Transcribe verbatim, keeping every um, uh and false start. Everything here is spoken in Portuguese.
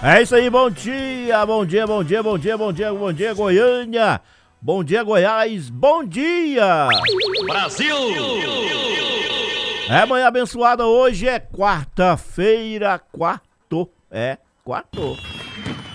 É isso aí, bom dia, bom dia, bom dia, bom dia, bom dia, bom dia, Goiânia. Bom dia, Goiás, bom dia! Brasil! É manhã abençoada, hoje é quarta-feira, quarto, é, quarto.